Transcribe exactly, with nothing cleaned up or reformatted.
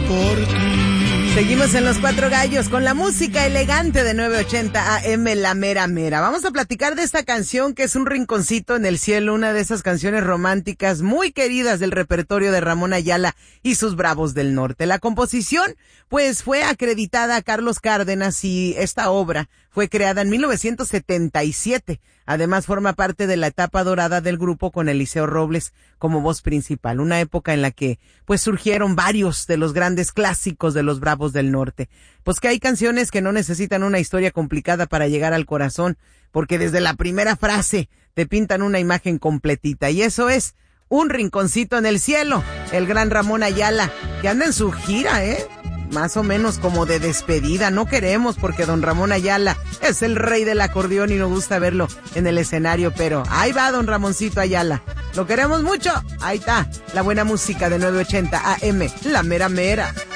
por ti. Seguimos en Los Cuatro Gallos con la música elegante de nueve ochenta A M, La Mera Mera. Vamos a platicar de esta canción que es Un Rinconcito en el Cielo, una de esas canciones románticas muy queridas del repertorio de Ramón Ayala y sus Bravos del Norte. La composición, pues, fue acreditada a Carlos Cárdenas y esta obra fue creada en mil novecientos setenta y siete. Además, forma parte de la etapa dorada del grupo con Eliseo Robles como voz principal, una época en la que, pues, surgieron varios de los grandes clásicos de los Bravos del Norte. Pues que hay canciones que no necesitan una historia complicada para llegar al corazón, porque desde la primera frase te pintan una imagen completita, y eso es Un Rinconcito en el Cielo, el gran Ramón Ayala, que anda en su gira, ¿eh? Más o menos como de despedida. No queremos, porque don Ramón Ayala es el rey del acordeón y nos gusta verlo en el escenario, pero ahí va don Ramoncito Ayala. Lo queremos mucho. Ahí está la buena música de nueve ochenta A M, La Mera Mera.